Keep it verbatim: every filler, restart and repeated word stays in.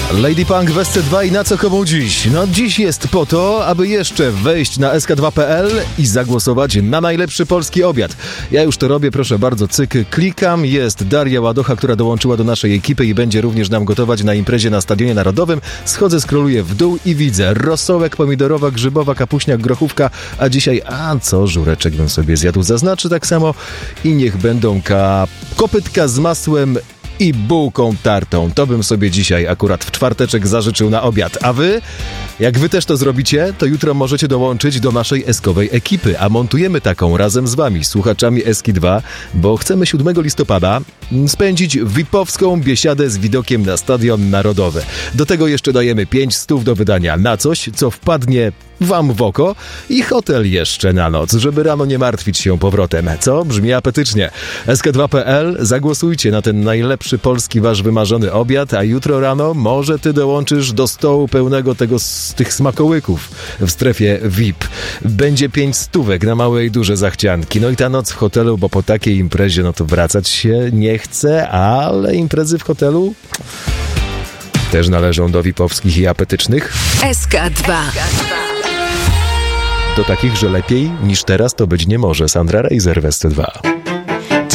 Lady Punk w S C dwa i na co komu dziś? No dziś jest po to, aby jeszcze wejść na S K dwa kropka P L i zagłosować na najlepszy polski obiad. Ja już to robię, proszę bardzo, cyk, klikam. Jest Daria Ładocha, która dołączyła do naszej ekipy i będzie również nam gotować na imprezie na Stadionie Narodowym. Schodzę, skroluję w dół i widzę rosołek, pomidorowa, grzybowa, kapuśniak, grochówka, a dzisiaj, a co, żureczek bym sobie zjadł, zaznaczy tak samo i niech będą ka... kopytka z masłem i bułką tartą. To bym sobie dzisiaj akurat w czwarteczek zażyczył na obiad. A wy? Jak wy też to zrobicie, to jutro możecie dołączyć do naszej eskowej ekipy, a montujemy taką razem z wami, słuchaczami Eski dwa, bo chcemy siódmego listopada spędzić V I P-owską biesiadę z widokiem na Stadion Narodowy. Do tego jeszcze dajemy pięć stów do wydania na coś, co wpadnie wam w oko i hotel jeszcze na noc, żeby rano nie martwić się powrotem. Co? Brzmi apetycznie. S K dwa kropka P L, zagłosujcie na ten najlepszy polski wasz wymarzony obiad, a jutro rano może ty dołączysz do stołu pełnego tego, z tych smakołyków w strefie V I P. Będzie pięć stówek na małe i duże zachcianki. No i ta noc w hotelu, bo po takiej imprezie no to wracać się nie chce, ale imprezy w hotelu też należą do V I P-owskich i apetycznych. S K dwa. Do takich, że lepiej niż teraz to być nie może. Sandra Reiser w S C dwa.